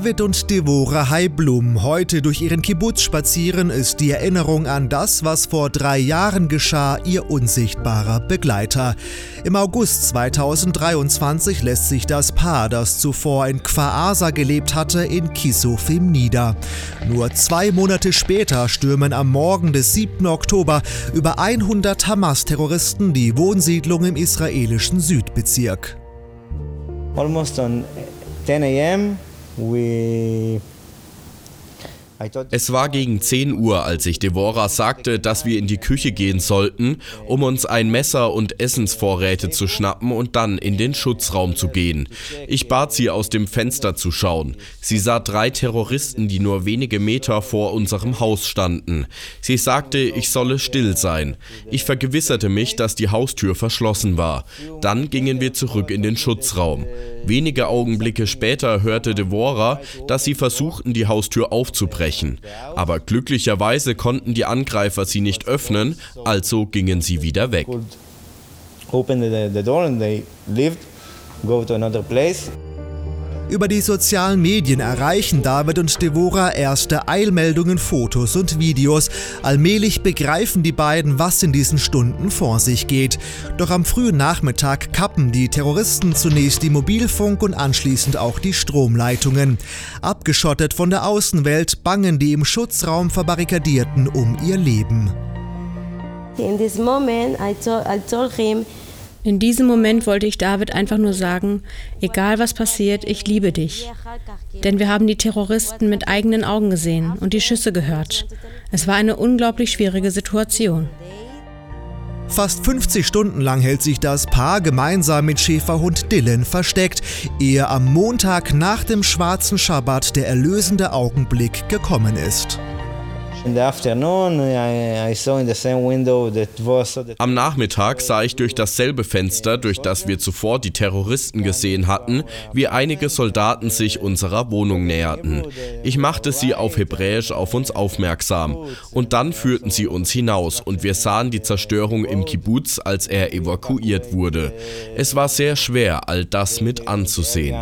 David und Devora Heiblum heute durch ihren Kibbutz spazieren, ist die Erinnerung an das, was vor 3 Jahren geschah, ihr unsichtbarer Begleiter. Im August 2023 lässt sich das Paar, das zuvor in Kfar Aza gelebt hatte, in Kisufim nieder. Nur 2 Monate später stürmen am Morgen des 7. Oktober über 100 Hamas-Terroristen die Wohnsiedlung im israelischen Südbezirk. Almost on 10 a.m. Es war gegen 10 Uhr, als ich Devora sagte, dass wir in die Küche gehen sollten, um uns ein Messer und Essensvorräte zu schnappen und dann in den Schutzraum zu gehen. Ich bat sie, aus dem Fenster zu schauen. Sie sah 3 Terroristen, die nur wenige Meter vor unserem Haus standen. Sie sagte, ich solle still sein. Ich vergewisserte mich, dass die Haustür verschlossen war. Dann gingen wir zurück in den Schutzraum. Wenige Augenblicke später hörte Devora, dass sie versuchten, die Haustür aufzubrechen. Aber glücklicherweise konnten die Angreifer sie nicht öffnen, also gingen sie wieder weg. Über die sozialen Medien erreichen David und Devora erste Eilmeldungen, Fotos und Videos. Allmählich begreifen die beiden, was in diesen Stunden vor sich geht. Doch am frühen Nachmittag kappen die Terroristen zunächst die Mobilfunk- und anschließend auch die Stromleitungen. Abgeschottet von der Außenwelt bangen die im Schutzraum Verbarrikadierten um ihr Leben. In diesem Moment wollte ich David einfach nur sagen, egal was passiert, ich liebe dich. Denn wir haben die Terroristen mit eigenen Augen gesehen und die Schüsse gehört. Es war eine unglaublich schwierige Situation. Fast 50 Stunden lang hält sich das Paar gemeinsam mit Schäferhund Dylan versteckt, ehe am Montag nach dem schwarzen Schabbat der erlösende Augenblick gekommen ist. Am Nachmittag sah ich durch dasselbe Fenster, durch das wir zuvor die Terroristen gesehen hatten, wie einige Soldaten sich unserer Wohnung näherten. Ich machte sie auf Hebräisch auf uns aufmerksam. Und dann führten sie uns hinaus und wir sahen die Zerstörung im Kibbutz, als er evakuiert wurde. Es war sehr schwer, all das mit anzusehen.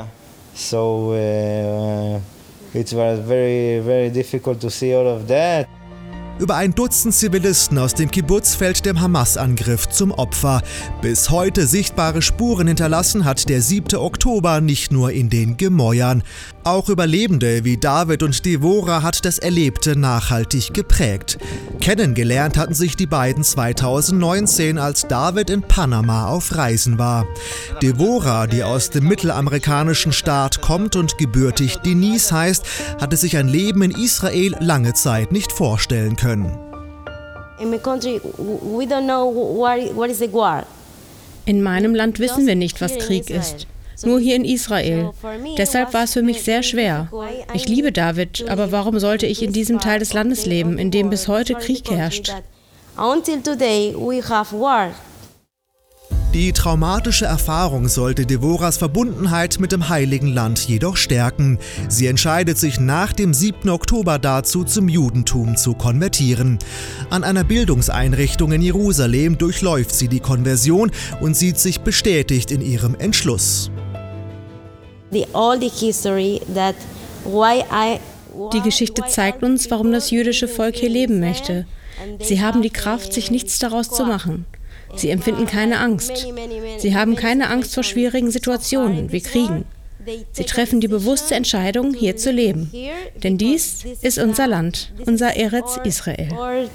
It was very, very difficult to see all of that. Über ein Dutzend Zivilisten aus dem Kibbutz fällt dem Hamas-Angriff zum Opfer. Bis heute sichtbare Spuren hinterlassen hat der 7. Oktober nicht nur in den Gemäuern. Auch Überlebende wie David und Devora hat das Erlebte nachhaltig geprägt. Kennengelernt hatten sich die beiden 2019, als David in Panama auf Reisen war. Devora, die aus dem mittelamerikanischen Staat kommt und gebürtig Denise heißt, hatte sich ein Leben in Israel lange Zeit nicht vorstellen können. In meinem Land wissen wir nicht, was Krieg ist. Nur hier in Israel. Deshalb war es für mich sehr schwer. Ich liebe David, aber warum sollte ich in diesem Teil des Landes leben, in dem bis heute Krieg herrscht? Die traumatische Erfahrung sollte Devoras Verbundenheit mit dem Heiligen Land jedoch stärken. Sie entscheidet sich nach dem 7. Oktober dazu, zum Judentum zu konvertieren. An einer Bildungseinrichtung in Jerusalem durchläuft sie die Konversion und sieht sich bestätigt in ihrem Entschluss. Die Geschichte zeigt uns, warum das jüdische Volk hier leben möchte. Sie haben die Kraft, sich nichts daraus zu machen. Sie empfinden keine Angst. Sie haben keine Angst vor schwierigen Situationen wie Kriegen. Sie treffen die bewusste Entscheidung, hier zu leben. Denn dies ist unser Land, unser Eretz Israel.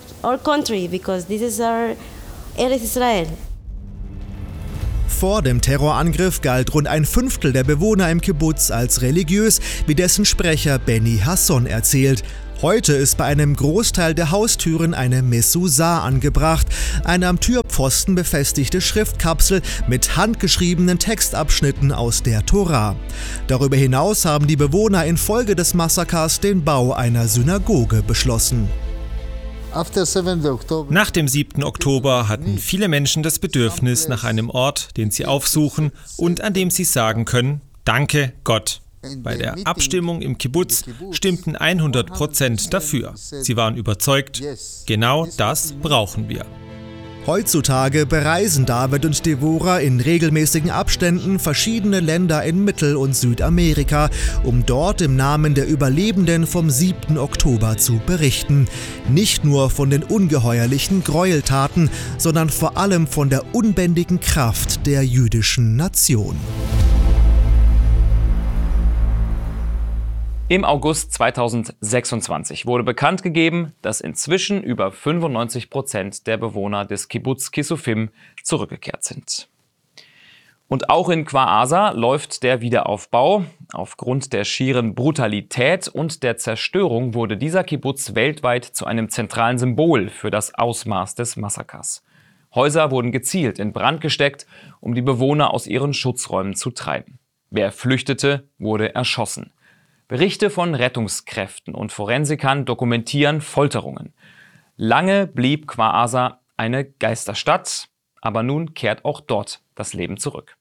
Vor dem Terrorangriff galt rund ein Fünftel der Bewohner im Kibbutz als religiös, wie dessen Sprecher Benny Hasson erzählt. Heute ist bei einem Großteil der Haustüren eine Mezuzah angebracht, eine am Türpfosten befestigte Schriftkapsel mit handgeschriebenen Textabschnitten aus der Tora. Darüber hinaus haben die Bewohner infolge des Massakers den Bau einer Synagoge beschlossen. Nach dem 7. Oktober hatten viele Menschen das Bedürfnis nach einem Ort, den sie aufsuchen und an dem sie sagen können, danke Gott. Bei der Abstimmung im Kibbutz stimmten 100% dafür. Sie waren überzeugt, genau das brauchen wir. Heutzutage bereisen David und Devora in regelmäßigen Abständen verschiedene Länder in Mittel- und Südamerika, um dort im Namen der Überlebenden vom 7. Oktober zu berichten. Nicht nur von den ungeheuerlichen Gräueltaten, sondern vor allem von der unbändigen Kraft der jüdischen Nation. Im August 2026 wurde bekannt gegeben, dass inzwischen über 95% der Bewohner des Kibbuz Kisufim zurückgekehrt sind. Und auch in Kfar Aza läuft der Wiederaufbau. Aufgrund der schieren Brutalität und der Zerstörung wurde dieser Kibbuz weltweit zu einem zentralen Symbol für das Ausmaß des Massakers. Häuser wurden gezielt in Brand gesteckt, um die Bewohner aus ihren Schutzräumen zu treiben. Wer flüchtete, wurde erschossen. Berichte von Rettungskräften und Forensikern dokumentieren Folterungen. Lange blieb Kfar Aza eine Geisterstadt, aber nun kehrt auch dort das Leben zurück.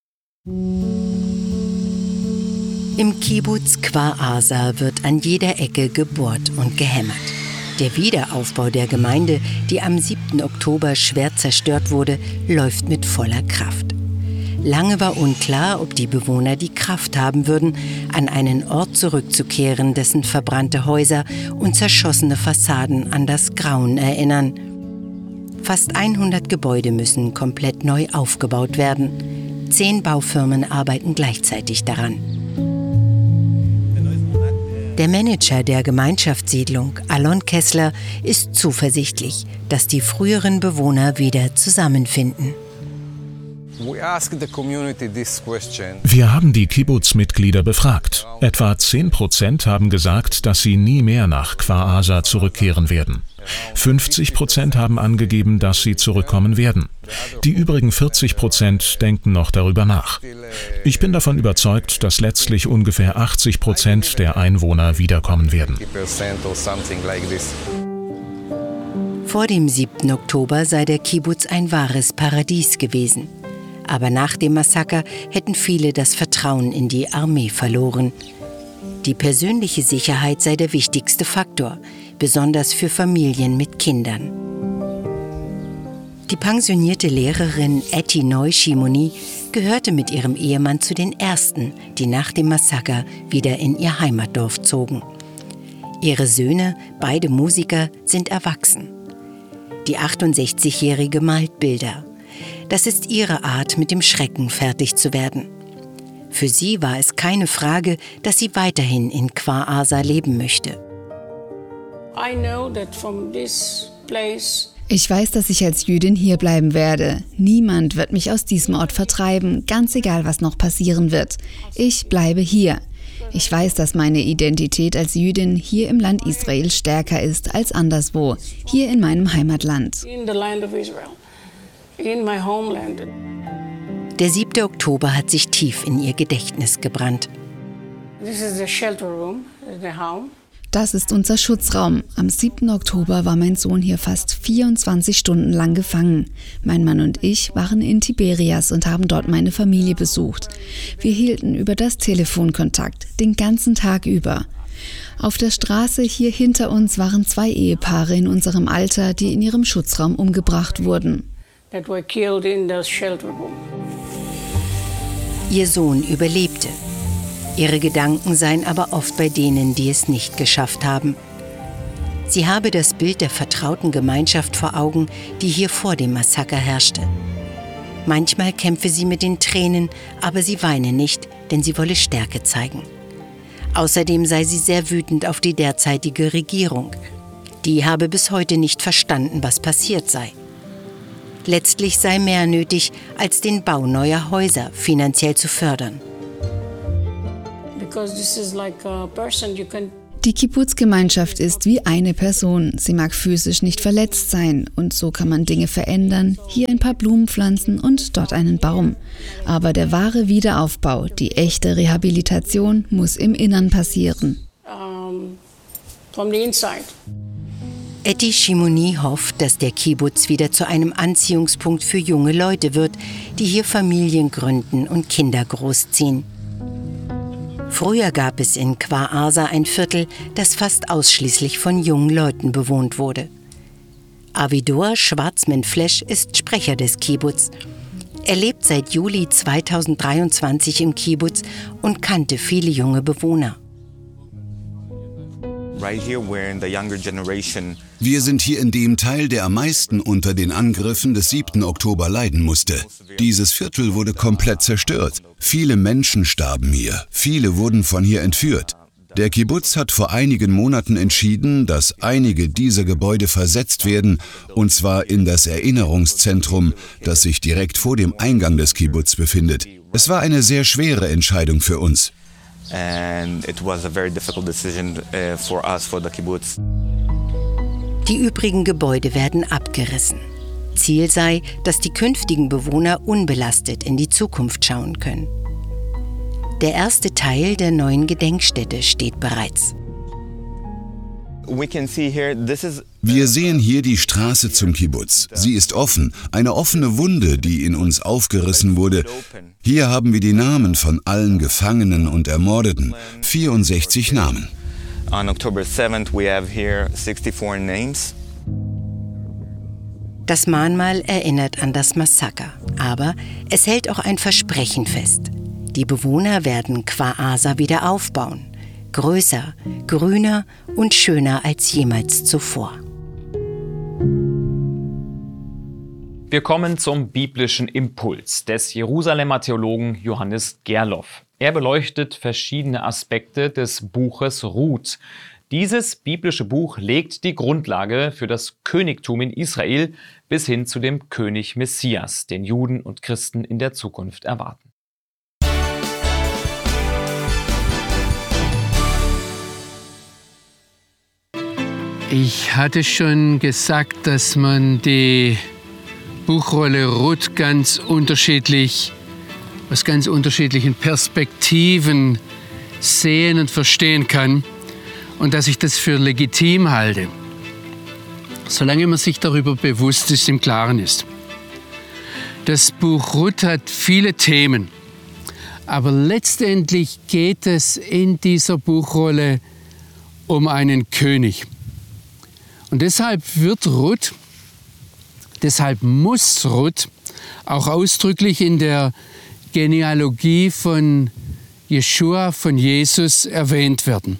Im Kibbuz Kfar Aza wird an jeder Ecke gebohrt und gehämmert. Der Wiederaufbau der Gemeinde, die am 7. Oktober schwer zerstört wurde, läuft mit voller Kraft. Lange war unklar, ob die Bewohner die Kraft haben würden, an einen Ort zurückzukehren, dessen verbrannte Häuser und zerschossene Fassaden an das Grauen erinnern. Fast 100 Gebäude müssen komplett neu aufgebaut werden. 10 Baufirmen arbeiten gleichzeitig daran. Der Manager der Gemeinschaftssiedlung, Alon Kessler, ist zuversichtlich, dass die früheren Bewohner wieder zusammenfinden. Wir haben die Kibbuz-Mitglieder befragt. Etwa 10% haben gesagt, dass sie nie mehr nach Kfar Aza zurückkehren werden. 50% haben angegeben, dass sie zurückkommen werden. Die übrigen 40% denken noch darüber nach. Ich bin davon überzeugt, dass letztlich ungefähr 80% der Einwohner wiederkommen werden. Vor dem 7. Oktober sei der Kibbuz ein wahres Paradies gewesen. Aber nach dem Massaker hätten viele das Vertrauen in die Armee verloren. Die persönliche Sicherheit sei der wichtigste Faktor, besonders für Familien mit Kindern. Die pensionierte Lehrerin Etty Neu-Shimoni gehörte mit ihrem Ehemann zu den Ersten, die nach dem Massaker wieder in ihr Heimatdorf zogen. Ihre Söhne, beide Musiker, sind erwachsen. Die 68-Jährige malt Bilder. Das ist ihre Art, mit dem Schrecken fertig zu werden. Für sie war es keine Frage, dass sie weiterhin in Kfar Aza leben möchte. Ich weiß, dass ich als Jüdin hier bleiben werde. Niemand wird mich aus diesem Ort vertreiben, ganz egal, was noch passieren wird. Ich bleibe hier. Ich weiß, dass meine Identität als Jüdin hier im Land Israel stärker ist als anderswo, hier in meinem Heimatland. Der 7. Oktober hat sich tief in ihr Gedächtnis gebrannt. Das ist unser Schutzraum. Am 7. Oktober war mein Sohn hier fast 24 Stunden lang gefangen. Mein Mann und ich waren in Tiberias und haben dort meine Familie besucht. Wir hielten über das Telefon Kontakt, den ganzen Tag über. Auf der Straße hier hinter uns waren 2 Ehepaare in unserem Alter, die in ihrem Schutzraum umgebracht wurden. Ihr Sohn überlebte. Ihre Gedanken seien aber oft bei denen, die es nicht geschafft haben. Sie habe das Bild der vertrauten Gemeinschaft vor Augen, die hier vor dem Massaker herrschte. Manchmal kämpfe sie mit den Tränen, aber sie weine nicht, denn sie wolle Stärke zeigen. Außerdem sei sie sehr wütend auf die derzeitige Regierung. Die habe bis heute nicht verstanden, was passiert sei. Letztlich sei mehr nötig, als den Bau neuer Häuser finanziell zu fördern. Die Kibbuz-Gemeinschaft ist wie eine Person. Sie mag physisch nicht verletzt sein und so kann man Dinge verändern, hier ein paar Blumen pflanzen und dort einen Baum. Aber der wahre Wiederaufbau, die echte Rehabilitation muss im Innern passieren. Etty Shimoni hofft, dass der Kibbuz wieder zu einem Anziehungspunkt für junge Leute wird, die hier Familien gründen und Kinder großziehen. Früher gab es in Kfar Aza ein Viertel, das fast ausschließlich von jungen Leuten bewohnt wurde. Avidor Schwarzman-Flesch ist Sprecher des Kibbutz. Er lebt seit Juli 2023 im Kibbutz und kannte viele junge Bewohner. Wir sind hier in dem Teil, der am meisten unter den Angriffen des 7. Oktober leiden musste. Dieses Viertel wurde komplett zerstört. Viele Menschen starben hier, viele wurden von hier entführt. Der Kibbutz hat vor einigen Monaten entschieden, dass einige dieser Gebäude versetzt werden, und zwar in das Erinnerungszentrum, das sich direkt vor dem Eingang des Kibbutz befindet. Es war eine sehr schwere Entscheidung für uns. And it was a very difficult decision for us, for the kibbutz. Die übrigen Gebäude werden abgerissen. Ziel sei, dass die künftigen Bewohner unbelastet in die Zukunft schauen können. Der erste Teil der neuen Gedenkstätte steht bereits. Wir sehen hier die Straße zum Kibbutz. Sie ist offen, eine offene Wunde, die in uns aufgerissen wurde. Hier haben wir die Namen von allen Gefangenen und Ermordeten, 64 Namen. On October 7th we have here 64 names. Das Mahnmal erinnert an das Massaker, aber es hält auch ein Versprechen fest. Die Bewohner werden Kfar-Aza wieder aufbauen. Größer, grüner und schöner als jemals zuvor. Wir kommen zum biblischen Impuls des Jerusalemer Theologen Johannes Gerloff. Er beleuchtet verschiedene Aspekte des Buches Ruth. Dieses biblische Buch legt die Grundlage für das Königtum in Israel bis hin zu dem König Messias, den Juden und Christen in der Zukunft erwarten. Ich hatte schon gesagt, dass man die Buchrolle Ruth aus ganz unterschiedlichen Perspektiven sehen und verstehen kann und dass ich das für legitim halte, solange man sich darüber bewusst ist, im Klaren ist. Das Buch Ruth hat viele Themen, aber letztendlich geht es in dieser Buchrolle um einen König. Und deshalb muss Ruth auch ausdrücklich in der Genealogie von Jeschua, von Jesus, erwähnt werden.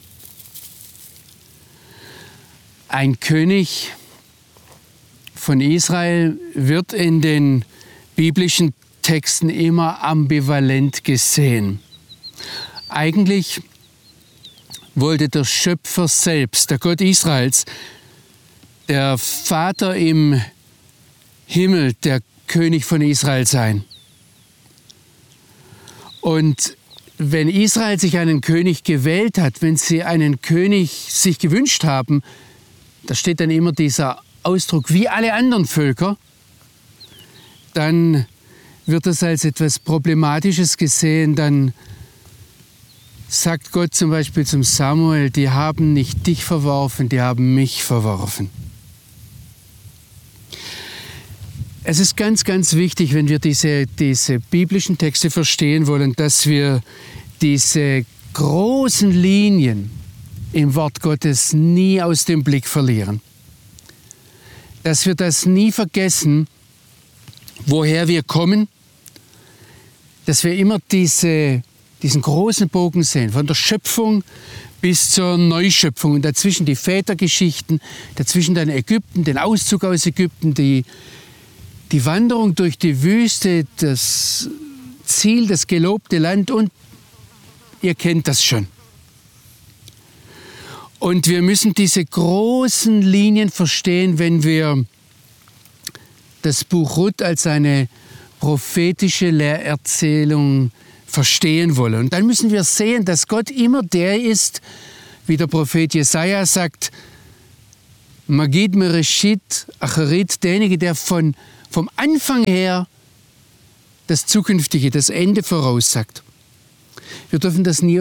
Ein König von Israel wird in den biblischen Texten immer ambivalent gesehen. Eigentlich wollte der Schöpfer selbst, der Gott Israels, der Vater im Himmel, der König von Israel sein. Und wenn Israel sich einen König gewählt hat, wenn sie einen König sich gewünscht haben, da steht dann immer dieser Ausdruck, wie alle anderen Völker, dann wird das als etwas Problematisches gesehen. Dann sagt Gott zum Beispiel zum Samuel, die haben nicht dich verworfen, die haben mich verworfen. Es ist ganz, ganz wichtig, wenn wir diese biblischen Texte verstehen wollen, dass wir diese großen Linien im Wort Gottes nie aus dem Blick verlieren. Dass wir das nie vergessen, woher wir kommen, dass wir immer diesen großen Bogen sehen, von der Schöpfung bis zur Neuschöpfung und dazwischen die Vätergeschichten, dazwischen dann Ägypten, den Auszug aus Ägypten, die Wanderung durch die Wüste, das Ziel, das gelobte Land und ihr kennt das schon. Und wir müssen diese großen Linien verstehen, wenn wir das Buch Ruth als eine prophetische Lehrerzählung verstehen wollen. Und dann müssen wir sehen, dass Gott immer der ist, wie der Prophet Jesaja sagt, Magid Mereshit Acharit, derjenige, der vom Anfang her das Zukünftige, das Ende voraussagt. Wir dürfen das nie